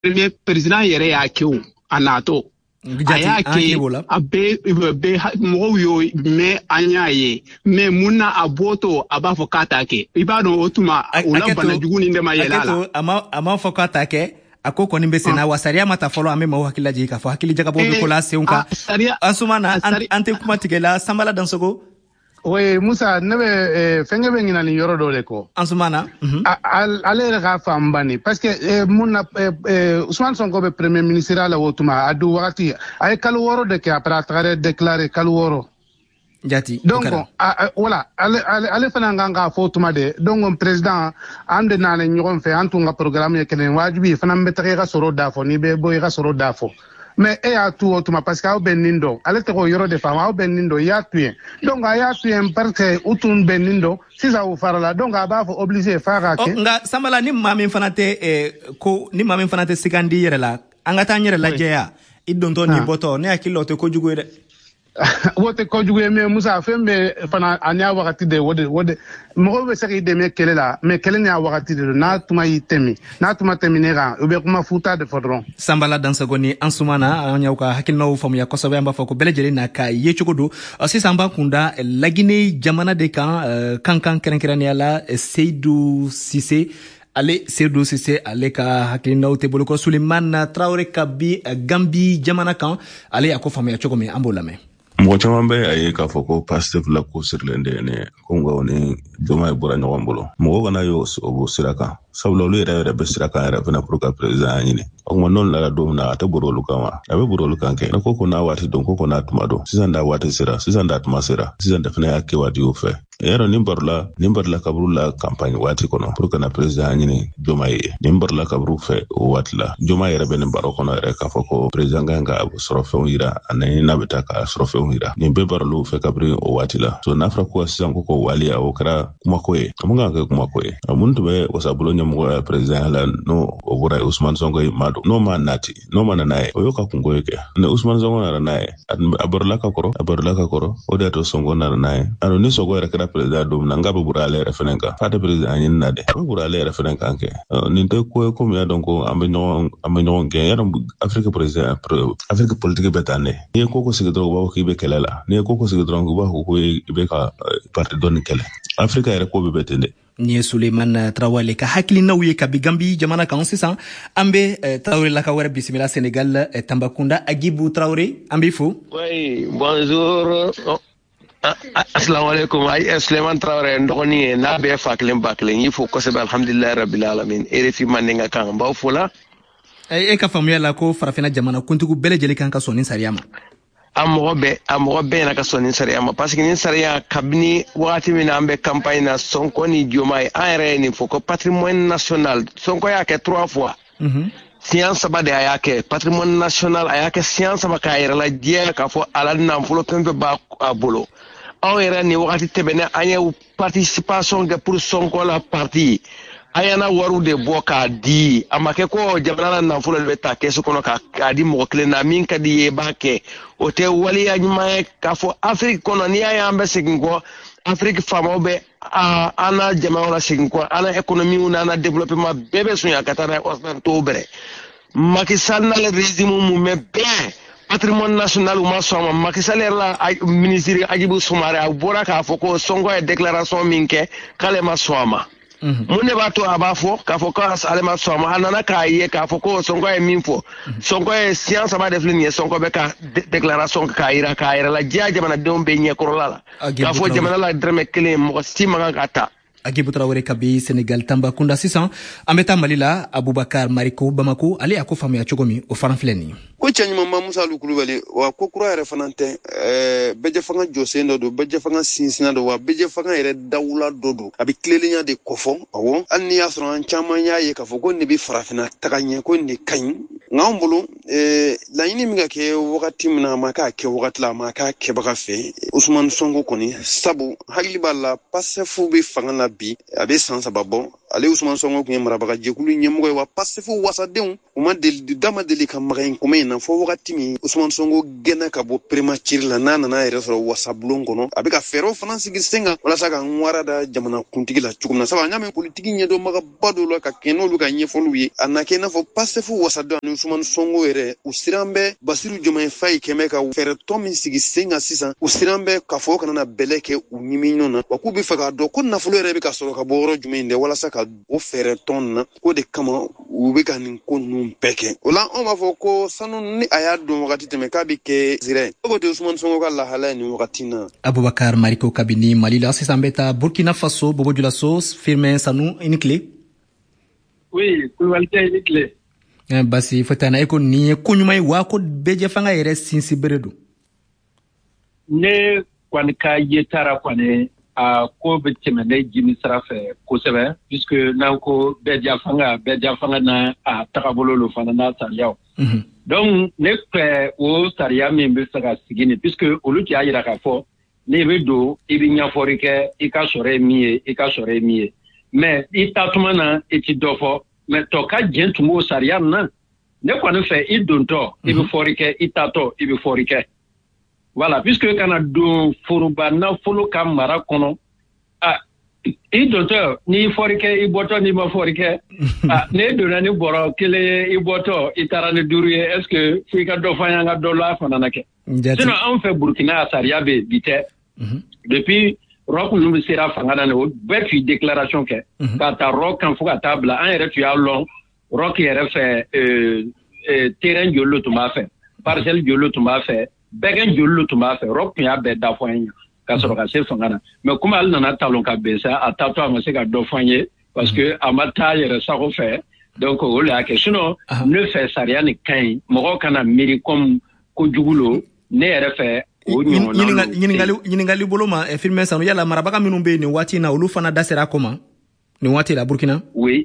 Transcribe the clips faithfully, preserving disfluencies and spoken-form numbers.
premier président yɛrɛ y'a kɛ o a natɔ a y'a kɛ a bɛ bɛ mɔgɔw y'o mɛ an y'a ye mɛ mun na a bɔtɔ a b'a fɔ k'a t'a kɛ i b'a dɔn o tuma o la bana jugu nin de ma yɛlɛ a la a ma a ma fɔ k'a t'a kɛ a ko kɔni bɛ sen na wa sariya ma ta fɔlɔ an bɛ maaw hakili lajigin k'a fɔ hakili jagabɔ bɛ ko la senw kan Ansumana an tɛ kuma tigɛ la Sanbala Dansogo. Oui, Musa, ne bɛ fɛnkɛ bɛ ɲinɛ nin yɔrɔ dɔ de kɔ. Ansumana. Ale yɛrɛ k'a faamu bani parce que mun na Ousmane Sonko bɛ premier ministre la o tuma a don wagati a ye kalo wɔɔrɔ de kɛ après a tagara déclarer kalo wɔɔrɔ. Jati. Donc voilà, ale ale fana kan k'a fɔ o tuma de donc président an de nana ɲɔgɔn fɛ an tun ka programme ye kelen wajibi fana bɛ taga i ka sɔrɔ da fɔ n'i bɛ bɔ i ka sɔrɔ da fɔ. Mais e y'a tu o tuma parce que aw bɛ nin dɔn ale tɛ k'o yɔrɔ de faamu aw bɛ nin dɔn i y'a tu yen donc a y'a tu yen parce que u tun bɛ nin dɔn sisan u farala donc a b'a fɔ obligé f'a ka kɛ. Nka Sanbala ni maa min fana tɛ ko ni maa min fana tɛ sigandi yɛrɛ la an ka taa n yɛrɛ lajɛ yan i dontɔ ni bɔtɔ ne hakili la o tɛ kojugu ye dɛ. o tɛ kojugu ye mais Musa fɛn bɛ fana a n'a wagati de o de o de mɔgɔw bɛ se k'i dɛmɛ kɛlɛ la mais kɛlɛ n'a wagati de don n'a tuma y'i tɛmɛ n'a tuma tɛmɛnen kan u bɛ kuma futa de fɔ dɔrɔn. Sanbala Dansogo ni Ansumana an y'aw ka hakilinaw faamuya kosɛbɛ an b'a fɔ ko bɛɛ lajɛlen n'a ka ye cogo don sisan an b'a kun da Laginɛ jamana de kan kankan kɛrɛnkɛrɛnnenya la Seydou Cissé. Ale Seydou Cissé ale ka hakilinaw tɛ bolo ko Sulemana Traoré ka bi Gambi jamana kan ale a ko faamuya cogo min an b'o lamɛn. Mɔgɔ caman bɛ a ye k'a fɔ ko Pastef la ko sirilen de ne ko nka o ni Diomaye bɔra ɲɔgɔn bolo mɔgɔ kana y'o o sira kan sabula olu yɛrɛ yɛrɛ bɛ sira kan yɛrɛ fana pour ka président ɲini o kuma n'olu nana don min na a tɛ bɔra olu kan wa a bɛ bɔra olu kan kɛ ne ko ko n'a waati dɔn ko ko n'a tuma dɔn sisan n'a waati sera sisan n'a tuma sera sisan fana y'a kɛ waati o fɛ yɛrɛ nin barila nin barila kaburu la campagne waati kɔnɔ pour que na président ɲini Diomaye ye nin barila kaburu fɛ o waati la Diomaye yɛrɛ bɛ nin baro kɔnɔ yɛrɛ k'a fɔ ko président kan ka sɔrɔ fɛnw yira ani n'a bɛ taa ka sɔrɔ fɛnw yira nin bɛɛ barilo fɛ kabiri o waati la so n'a fɔra ko sisan ko ko waliya o kɛra kumako ye a mun kan ka kɛ kumako ye mun tun bɛ wasabolo ɲɛmɔgɔ président la n'o o bɔra Ousmane Sonko ye maa dɔn n'o ma nati n'o ma nana ye o y'o ka kunko ye kɛ ni Ousmane Sonko nana n'a ye a barila ka kɔrɔ a barila ka kɔrɔ o de y'a to Sonko nana n'a ye alors ni Sonko yɛrɛ kɛra président don min na n k'a bɛ bɔra ale yɛrɛ fɛnɛ kan f'a tɛ président ɲini na dɛ a bɛ bɔra ale yɛrɛ fɛnɛ kan kɛ nin tɛ ko ye komi y'a dɔn ko an bɛ ɲɔgɔn an bɛ ɲɔgɔn gɛn yɛrɛ Afrique président Afrique politique bɛ taa ne n'i ye ko ko sigi dɔrɔn u b'a fɔ k'i bɛ kɛlɛ la n'i ye ko ko sigi dɔrɔn u b'a fɔ ko i bɛ ka parti dɔ ni kɛlɛ Afrique yɛrɛ ko bɛ bɛɛ ten dɛ. Ni ye Sulemana Traoré ka hakilinaw ye kabi Gambi jamana kan sisan an bɛ Traoré la ka wɛrɛ bisimila Sénégal Tambacounda Agibou Traoré an b'i fo. Oui, bonjour. Assalamu alaikum. Ay Suleiman Traoré ndogoni ye n'a bɛɛ fa kelen ba kelen y'i fo kosɛbɛ alhamdulilahi rabbil alamin R F I mandinka kan n b'aw fo la. E ka faamuya la ko farafinna jamana kuntigiw bɛɛ lajɛlen kan ka sɔn ni sariya ma. A mɔgɔ bɛɛ a mɔgɔ bɛɛ na ka sɔn ni sariya ma parce que ni sariya kabini wagati min na an bɛ campagne na Sonko ni Diomaye an yɛrɛ ye nin fɔ ko patrimoine national Sonko y'a kɛ trois fois. Siɲɛ saba de a y'a kɛ patrimoine national a y'a kɛ siɲɛ saba k'a yɛrɛ lajɛ k'a fɔ ala nafolo fɛn fɛn b'a bolo. Anw yɛrɛ ni wagati tɛmɛnen an ye participation kɛ pour Sonko la parti. A y'an wariw de bɔ k'a di a ma kɛ ko jamana na nafolo de bɛ taa kɛsu kɔnɔ k'a di mɔgɔ kelen na min ka di ye b'a kɛ o tɛ waliya ɲuman ye k'a fɔ Afrique kɔnɔ n'i y'a ye an bɛ segin kɔ Afrique faamaw bɛ an na jamanaw la segin kɔ an na économie n'an na développement bɛɛ bɛ sɔn ka taa n'a ye occidentaux bɛrɛ Macky Sall n'ale régime mun bɛ bɛn patrimoine national u ma sɔn ma Macky Sall yɛrɛ la ministre Hadjibou Soumaré a bɔra k'a fɔ ko Sonko ye déclaration min kɛ k'ale ma sɔn a ma. Mun de b'a to a b'a fɔ k'a fɔ k'ale ma sɔn a ma a nana k'a ye k'a fɔ ko Sonko ye min fɔ Sonko ye siɲɛ saba de filɛ nin ye Sonko bɛ ka déclaration k'a yira k'a yɛrɛ la diya jamanadenw bɛ ɲɛkɔrɔla la k'a fɔ jamana la dɛrɛmɛ kelen mɔgɔ si man kan ka ta. Agibou Traoré kabi Sénégal Tambacounda sisan an bɛ taa Mali la Abubakar Mariko Bamako ale y'a ko faamuya cogo min o fana filɛ nin ye. Ko cɛ ɲuman ba Musa Kulubali wa ko kura yɛrɛ fana tɛ ɛɛ bɛjɛ fanga jɔsen dɔ don bɛjɛ fanga sinsinna don wa bɛjɛ fanga yɛrɛ dawula dɔ don a bɛ tilelenya de kɔfɔ awɔ hali n'i y'a sɔrɔ an caman y'a ye k'a fɔ ko nin bɛ farafinna taga ɲɛ ko nin ka ɲi nka anw bolo eh la yini mi ga ke wakati mina ma ka ke wakati la ma ka ke baga fe Ousmane Sonko koni sabu hali balla pasefu be fanga na bi abe sans sababo ale Ousmane Sonko ko mara baga jekulu nyemgo wa pasefu wasaden uma del dama deli kam magain ko mena fo wakati mi Ousmane Sonko gena ka bo premature la nana na resoro wasablon kono abe ka fero France gisenga wala saka ngwara da jamana kuntigi la chukumna saba nyame politiki nyedo maga bado lo ka kenolu ka nyefolu yi anake na fo pasefu wasaden Ousmane Sonko ere usirambe Basiru Diomaye Faye keme ka fere tomi sigisenga sisa usirambe ka fo kana na beleke unyimino na wakubi faka do ko na fulo ere be ka soro ka boro jumende wala saka o fere ton na ko de kama ube ka nin ko num peke ola on ma fo ko sanu ni aya do wakati teme ka bi ke zire ko de Ousmane Sonko ka la hala ni wakati na Abubakar Mariko Kabini Malila sisambeta Burkina Faso Bobo Dioulasso firme sanu inikle oui kuwalite inikle basi fotana eko ni kunyumai wako beje fanga yere sinsi beredu ne kwani ka yetara kwani a ko beteme ne jimi sarafe ko sebe puisque na ko beja fanga beja fanga na a takabolo lo fana na sariya mm-hmm. Donc ne pe o sariya min be saka sigini puisque olu ti ayira ka fo ne be do ibi nya forike ika sore miye ika sore miye mais itatuma na eti dofo mais to ka jentumo sariya na ne kwa ne fait il donto il be forike itato il be forike voilà puisque kana do furuba na fulu kamara kono ah il donto ni forike i boto ni ma forike ah ne do na ni boro kele i boto itara ne durie est-ce que fika do fanya nga do la fana nake sinon on fait Burkina sariya be bité depuis Rock nous sera fangana ne bet fi déclaration ke ka ta rock kan fuka table en yere tu a long rock yere fait euh, euh terrain jollo to ma fait parcelle jollo to ma fait begen jollo to ma fait rock ya be da foyen ka so ka se fangana mais comme al nana talon ka be ça a tato ma se ka do foyen parce que amata yere ça ko fait donc o la que sinon ne fait ça rien ni kan mo kana miri comme ko jugulo ne yere fait Yiningali boloma e filme sanu yala marabaka minumbe ni wati na ulu fana dasera koma ni wati la Burkina oui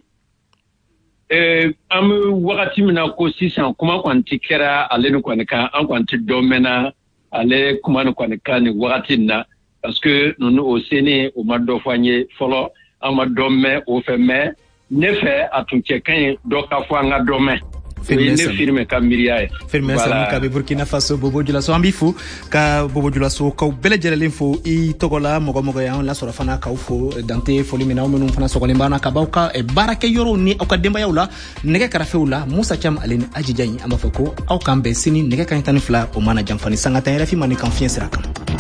euh am wakati mina ko sisan kuma kwanti kera ale ni kwanika an kwanti domena ale kuma ni kwanika ni wakati na parce que nous au Séné au madofanye folo am domme au femme ne fait atunche kan do ka fanga domme Firme firme kamiria firme sanu ka be Burkina Faso Bobo Dioulasso ambifu ka Bobo Dioulasso ka bele jere info i togola mogo mogo ya la sora fana ka ufo dante foli mina menu fana sogole mbana ka bauka e barake yoro ni o ka demba yaula nege karafe ula Musa Cham aleni ajijani amafako au kambe sini nege kan tanifla o mana jamfani sangata ya fi mani confiance raka